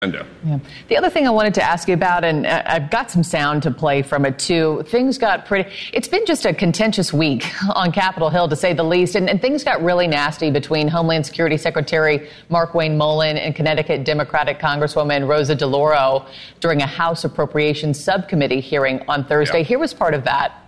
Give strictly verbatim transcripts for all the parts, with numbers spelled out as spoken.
agenda. Yeah. The other thing I wanted to ask you about, and I've got some sound to play from it too, things got pretty, it's been just a contentious week on Capitol Hill to say the least, and, and things got really nasty between Homeland Security Secretary Markwayne Mullin and Connecticut Democratic Congresswoman Rosa DeLauro during a House Appropriations Subcommittee hearing on Thursday. Yeah. Here was part of that.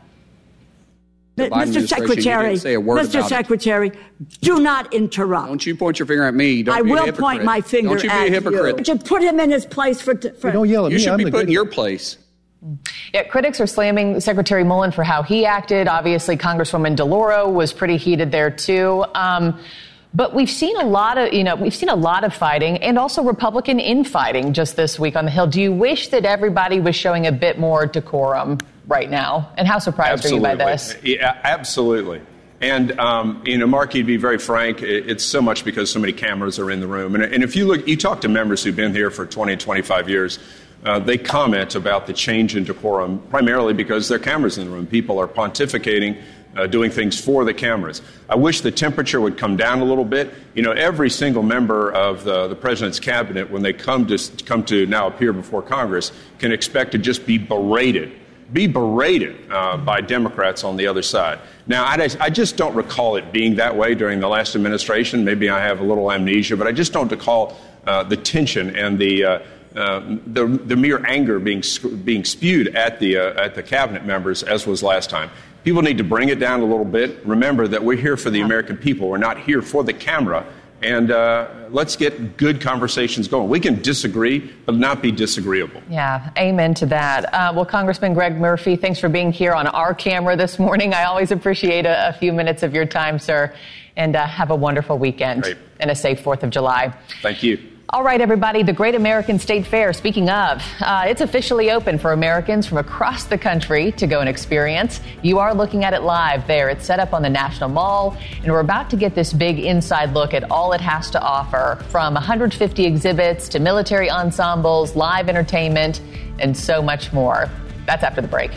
Mister Secretary, Mister Secretary, do not interrupt. Don't you point your finger at me. Don't I be will a hypocrite. point my finger Don't you be at a hypocrite. you. Should put him in his place for. for don't yell at you me. should I'm be the put in good your guy. place. Yeah, critics are slamming Secretary Mullin for how he acted. Obviously, Congresswoman DeLauro was pretty heated there too. Um, But we've seen a lot of, you know, we've seen a lot of fighting and also Republican infighting just this week on the Hill. Do you wish that everybody was showing a bit more decorum right now? And how surprised absolutely. are you by this? Yeah, absolutely. And, um, you know, Mark, you'd be very frank, it's so much because so many cameras are in the room. And, and if you look, you talk to members who've been here for twenty, twenty-five years, uh, they comment about the change in decorum primarily because there are cameras in the room. People are pontificating. Uh, doing things for the cameras. I wish the temperature would come down a little bit. You know, every single member of the, the president's cabinet, when they come to come to now appear before Congress, can expect to just be berated, be berated uh, by Democrats on the other side. Now, I, I just don't recall it being that way during the last administration. Maybe I have a little amnesia, but I just don't recall uh, the tension and the uh, uh, the, the mere anger being being spewed at the uh, at the cabinet members as was last time. People need to bring it down a little bit. Remember that we're here for the American people. We're not here for the camera. And uh, let's get good conversations going. We can disagree, but not be disagreeable. Yeah, amen to that. Uh, well, Congressman Greg Murphy, thanks for being here on our camera this morning. I always appreciate a, a few minutes of your time, sir. And uh, have a wonderful weekend. Great. And a safe fourth of July. Thank you. All right, everybody, the Great American State Fair, speaking of, uh, it's officially open for Americans from across the country to go and experience. You are looking at it live there. It's set up on the National Mall, and we're about to get this big inside look at all it has to offer, from one hundred fifty exhibits to military ensembles, live entertainment, and so much more. That's after the break.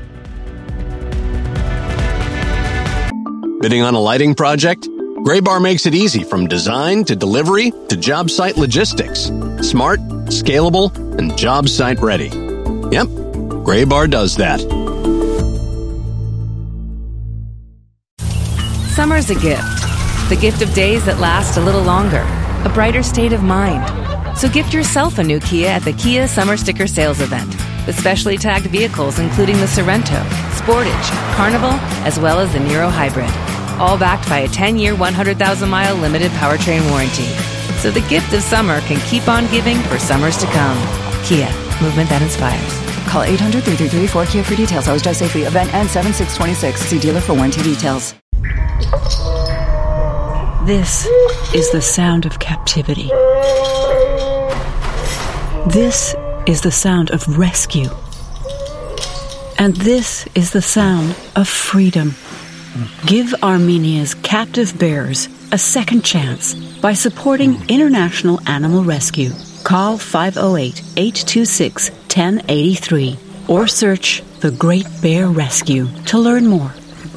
Bidding on a lighting project? Graybar makes it easy from design to delivery to job site logistics. Smart, scalable, and job site ready. Yep, Graybar does that. Summer's a gift. The gift of days that last a little longer. A brighter state of mind. So gift yourself a new Kia at the Kia Summer Sticker Sales Event. With specially tagged vehicles including the Sorento, Sportage, Carnival, as well as the Niro Hybrid. All backed by a ten-year, one hundred thousand mile limited powertrain warranty. So the gift of summer can keep on giving for summers to come. Kia, movement that inspires. Call eight hundred, three three three, four Kia for details. Always drive safely. Event ends seven six twenty-six. See dealer for warranty details. This is the sound of captivity. This is the sound of rescue. And this is the sound of freedom. Give Armenia's captive bears a second chance by supporting International Animal Rescue. Call five oh eight, eight two six, one oh eight three or search The Great Bear Rescue to learn more.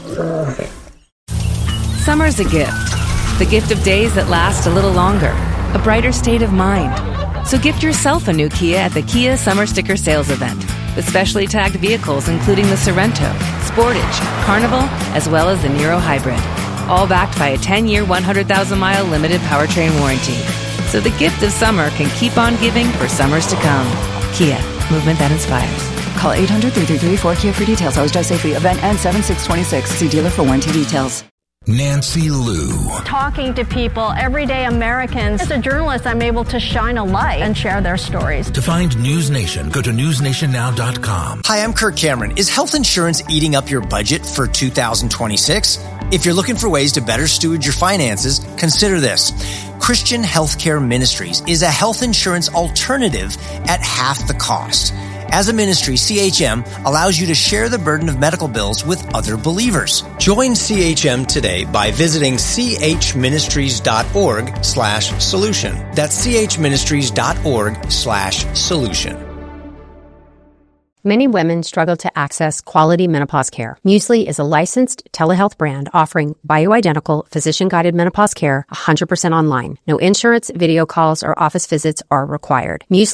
Summer's a gift. The gift of days that last a little longer. A brighter state of mind. So gift yourself a new Kia at the Kia Summer Sticker Sales Event. With specially tagged vehicles including the Sorento, Sportage, Carnival, as well as the Niro Hybrid. All backed by a ten-year, one hundred thousand mile limited powertrain warranty. So the gift of summer can keep on giving for summers to come. Kia, movement that inspires. Call eight hundred, three three three, four Kia for details. Always drive safely. Event ends seven six twenty-six. See dealer for warranty details. Nancy Liu. Talking to people, everyday Americans. As a journalist, I'm able to shine a light and share their stories. To find News Nation, go to news nation now dot com. Hi, I'm Kirk Cameron. Is health insurance eating up your budget for two thousand twenty-six? If you're looking for ways to better steward your finances, consider this. Christian Healthcare Ministries is a health insurance alternative at half the cost. As a ministry, C H M allows you to share the burden of medical bills with other believers. Join C H M today by visiting chministries.org slash solution. That's chministries.org slash solution. Many women struggle to access quality menopause care. Muesli is a licensed telehealth brand offering bioidentical, physician-guided menopause care one hundred percent online. No insurance, video calls, or office visits are required. Muesli